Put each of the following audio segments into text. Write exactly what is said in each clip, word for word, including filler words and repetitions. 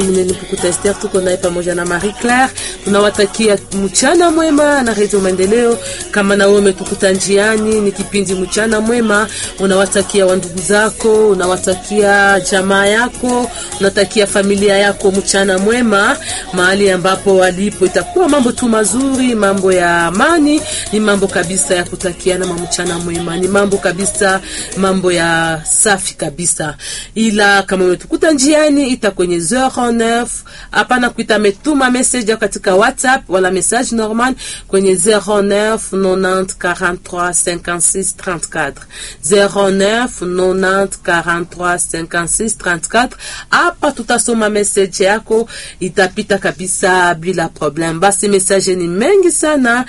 mimi ni Pukuta Esther, tuko naye pamoja na Marie Claire. Tunawatakia mchana mwema na Radio Maendeleo. Kama na wewe umetukuta njiani, ni kipindi mchana mwema. Unawatakia wandugu zako, unawatakia jamaa yako, unatakia familia yako mchana mwema. Mahali ambapo walipo itakuwa mambo tu mazuri, mambo ya amani, ni mambo kabisa ya kutakiana mchana mwema. Ni mambo kabisa, mambo ya safi kabisa. Ila kama umetukuta njiani ita kwenye zero neuf, hapana kuita metuma message katika WhatsApp wala message normal kwenye zero neuf nonante quarante-trois cinquante-six trente-quatre zero neuf nonante quarante-trois cinquante-six trente-quatre. Hapa tutasoma message yako, itapita kabisa bila problem. Basi message ni mengi sana.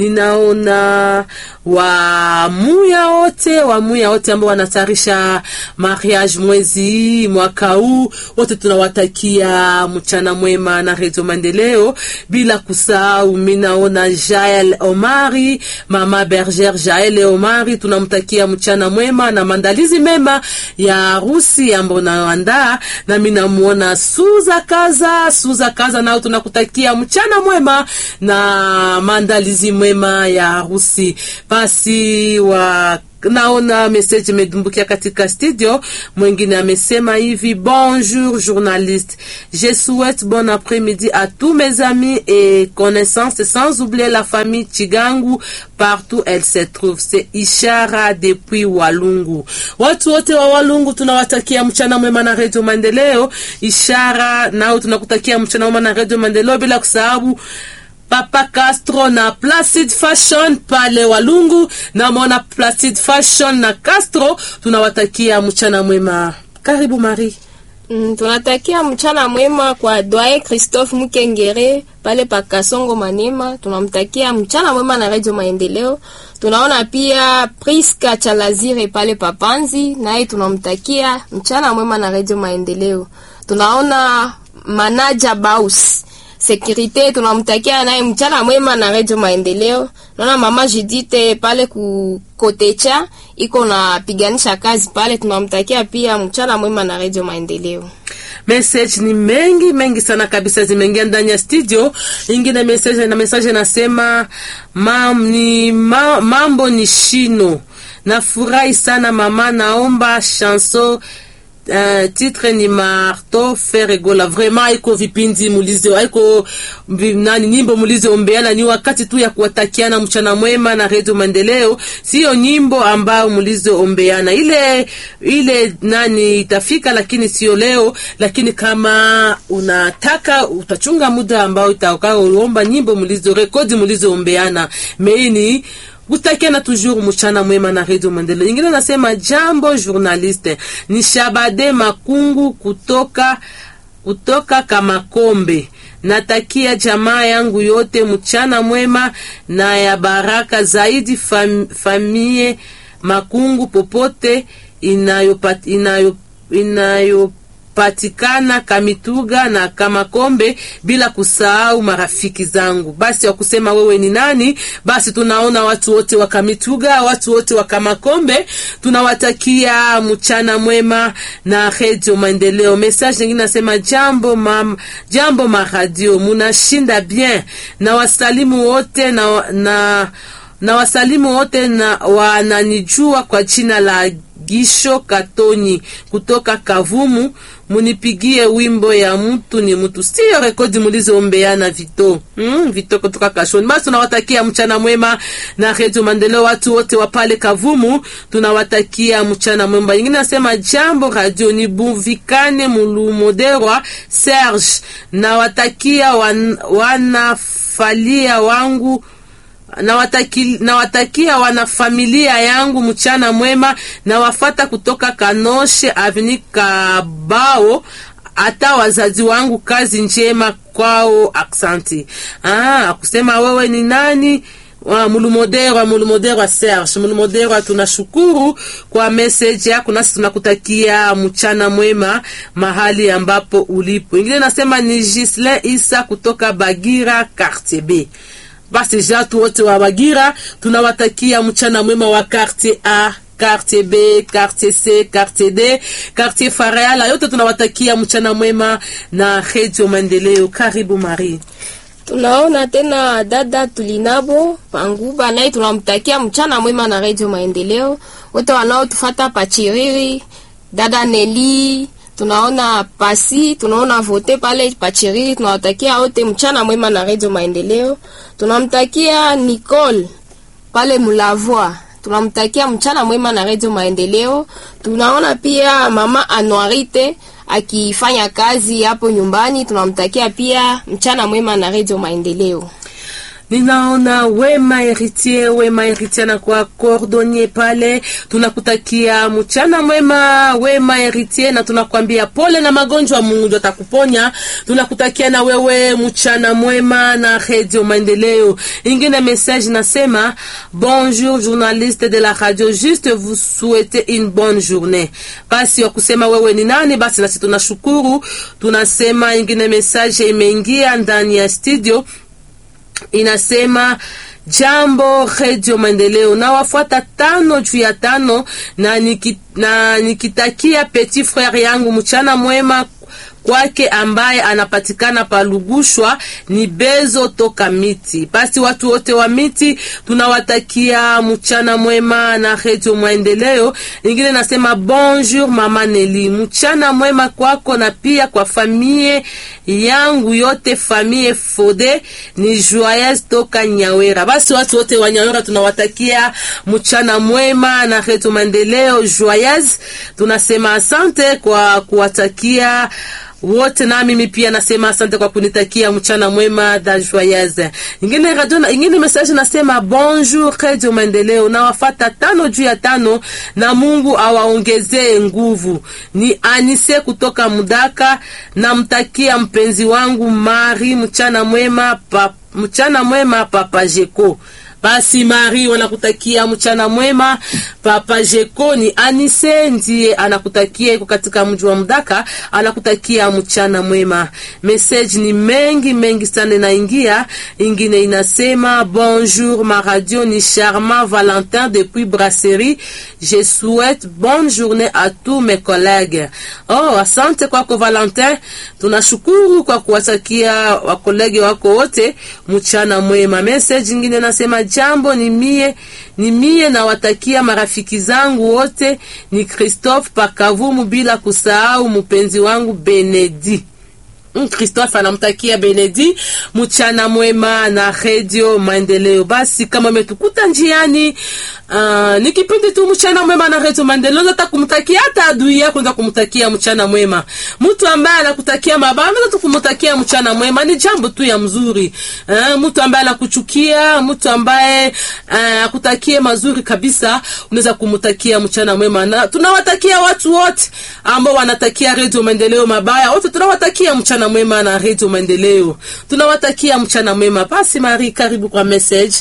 Ninaona wa muya wote, wa muya wote ambao wanatarisha mariage mwezi mwaka huu, wote tunawatakia mchana mwema na Radio Maendeleo. Bila kusahau minaona Jael Omari, mama Berger Jael Omari, tunamtakia mchana mwema na mandalizi mema ya harusi ambayo naandaa. Na minamuona Suza Kaza, Suza Kaza nao tunakutakia mchana mwema na mandalizi mwema ya harusi. Basi wa naona message medumbukia katika studio. Mwingine amesema hivi: bonjour journaliste, je souhaite bon après-midi à tous mes amis et connaissances, sans oublier la famille Chigangu partout elle se trouve. C'est Ishara depuis Walungu. Watu wote wa Walungu tunawatakia mchana mwema na Radio Maendeleo. Ishara nao tunakutakia mchana mwema na Radio Maendeleo, bila kusahau Papa Castro na Placid Fashion pale Walungu. Na mwana Placid Fashion na Castro tunawatakia mchana mwema. Karibu Marie. Mm, tunatakia mchana mwema kwa Doye Christophe Mukengere pale pa Kasongo Manema. Tunamtakia mchana mwema na Radio Maendeleo. Tunaona pia Priska Chalazire pale Papanzi, naye tunamtakia mchana mwema na Radio Maendeleo. Tunaona Manaja Baus Securite, tunamtakia naye mchana mwema na Radio Maendeleo. Naona mama Judite pale ku Kotecha iko na piganisha kazi pale, tunamtakia pia mchana mwema na Radio Maendeleo. Message ni mengi mengi sana kabisa zimeingia ndani ya studio. Ingine message na message nasema mam ni ma, mambo ni shino. Nafurahi sana mama, naomba chanson. Uh, titre ni Marto Feregola. Vraiment iko vipindi mulizo, iko nani nyimbo mulizo ombeana, ni wakati tu ya kuwatakiana mchana mwema na Radio Maendeleo. Sio nyimbo ambao mulizo ombeana, ile ile nani itafika, lakini sio leo. Lakini kama unataka utachunga muda ambao itakaa uomba nyimbo mulizo rekodi mulizo ombeana. Meini utakiana toujours mchana mwema na Radio Maendeleo. Ingine nasema jambo journaliste, ni Shabade Makungu kutoka kutoka Kamakombe. Natakia jamaa yangu yote mchana mwema na ya baraka zaidi, fam, famie Makungu popote inayopat, inayo inayo patikana Kamituga na Kamakombe, bila kusahau marafiki zangu. Basi wa kusema wewe ni nani? Basi tunaona watu wote wa Kamituga, watu wote wa Kamakombe, tunawatakia mchana mwema na Radio Maendeleo. Message nyingine nasema jambo mam, jambo ma radio, munashinda bien. Na wasalimu wote na na na wasalimu wote na wananijua kwa jina la Gisho Katoni kutoka Kavumu. Munipigie wimbo ya mtu ni mtu, sio rekodi mulizo ombeana Vito. Hmm, Vito kutoka Kashoni. Basi tunawatakia mchana mwema na Radio Maendeleo. Watu wote wa pale Kavumu tunawatakia mchana mwema. Nyingine nasema jambo radio, ni Buvikane Mulumoderwa Serge. Nawatakia wan, wanafalia wangu na wataki, na watakia wana familia yangu mchana mwema, na wafata kutoka Kanoshe Avenue Kabao, hata wazazi wangu kazi njema kwao, aksanti. Ah, kusema wewe ni nani? Wa Mulumoderwa, Mulumoderwa Serge, Mulumoderwa, tunashukuru kwa message yako, nasi tunakutakia mchana mwema mahali ambapo ulipo. Ingine nasema ni Gislin Isa kutoka Bagira Quartier B. Basi jatu wote wa Bagira tunawatakia mchana mwema wa Quartier A quartier B, quartier C, quartier D, quartier Fareala, yote tunawatakia mchana mwema na Radio Maendeleo. Karibu Marie. Tunaona tena dada Tulinabo Panguba, naye tunamtakia mchana mwema na Radio Maendeleo. Wote wanaotufuata Pachiriri, dada Neli, tunaona Pasi, tunaona vote pale Pachiriri, tunawatakia wote mchana mwema na Radio Maendeleo. Tunamtakia Nicole pale Mulavwa, tunamtakia mchana mwema na Radio Maendeleo. Tunaona pia mama Anuarite akifanya kazi hapo nyumbani, tunamtakia pia mchana mwema na Radio Maendeleo. Ninaona Wema Heritier, Wema Heritier na kwa cordonnier pale, tunakutakia mchana mwema Wema Heritier, na tunakwambia pole na magonjwa, Mungu atakuponya. Tunakutakia na wewe mchana mwema na Radio Maendeleo. Ingine message nasema, bonjour journaliste de la radio, juste vous souhaiter une bonne journée. Basi ya kusema wewe ni nani, basi nasi tunashukuru. Tunasema ingine message imeingia ndani ya studio, inasema jambo Radio Maendeleo, na wafuata tano juu ya tano, na, niki, na nikitakia petit frère yangu mchana mwema kwake ambaye anapatikana palugushwa ni Bezo toka Miti. Basi watu wote wa Miti tunawatakia mchana mwema na Radio Maendeleo. Ingine nasema bonjour mama Neli, mchana mwema kwako na pia kwa famille yangu yote, famille Fode ni Joyeuse toka Nyawera. Basi watu wote wa Nyawera tunawatakia mchana mwema na Radio Maendeleo. Joyeuse, tunasema asante kwa kuwatakia wote, na mimi pia nasema asante kwa kunitakia mchana mwema da Joyeuse. Ingine radio, ingine message nasema bonjour Radio Maendeleo, na wafata tano juu ya tano, na Mungu awaongezee nguvu. Ni Anise kutoka Mudaka, na mtakia mpenzi wangu Mari mchana mwema pa, mchana mwema Papa Jeko. Basi Marie wanakutakia mchana mwema. Papa Jeko ni Anise ndiye anakutakia, iko katika mji wa Mudaka, anakutakia mchana mwema. Message ni mengi mengi sana naingia. Ingine inasema bonjour ma radio, ni Charmant Valentin depuis Brasserie. Je souhaite bonne journée à tous mes collègues. Oh, asante kwako Valentin. Tunashukuru kwa kuwatakia wakolege wako wote mchana mwema. Message ingine nasema jambo ni mie, ni mie na watakia marafiki zangu wote, ni Christophe Pakavumu, bila kusahau mpenzi wangu Benedi. Mm, Christophe anamtakia Benedi mchana mwema na Radio Maendeleo. Basi kama umetukuta njiani, uh, nikipindi tu mchana mwema na Radio Maendeleo, hata kumtakia hata adui yako ndio kumtakia mchana mwema. Mtu ambaye anakutakia mabaya ndio kumtakia mchana mwema, ni jambo tu ya mzuri. Uh, mtu ambaye anakuchukia, mtu ambaye uh, akutakie mazuri kabisa, unaweza kumtakia mchana mwema. Na tunawatakia watu wote ambao wanatakia Radio Maendeleo mabaya, wote tunawatakia mchana mwema na Radio Maendeleo. Tunawatakia mchana mwema. Basi Marie, karibu kwa message.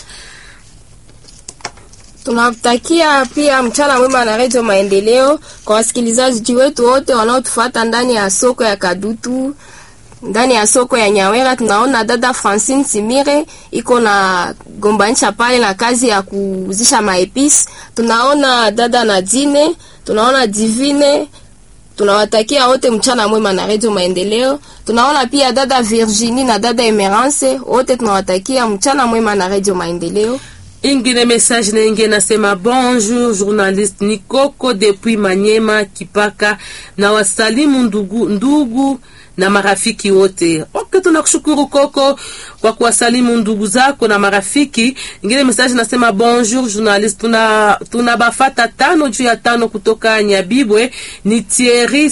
Tunawatakia pia mchana mwema na Radio Maendeleo kwa wasikilizaji wetu wote wanaotufuata ndani ya soko ya Kadutu, ndani ya soko ya Nyawera. Tunaona dada Francine Simire iko na gombanisha pale na kazi ya kuzisha maepisi. Tunaona dada Nadine, tunaona Divine. Tunawatakia wote mchana mwema na Radio Maendeleo. Tunaona pia dada Virginie na dada Emerance, wote tunawatakia mchana mwema na Radio Maendeleo. Ingine message na ingine nasema bonjour journaliste, ni Koko depuis Manyema Kipaka, na wasalimu ndugu ndugu na marafiki wote. Okay, tunakushukuru Koko kwa kuwasalimu ndugu zako na marafiki. Ingine message nasema bonjour journaliste, tuna tunabafata tano juu ya tano kutoka Nyabibwe, ni Thierry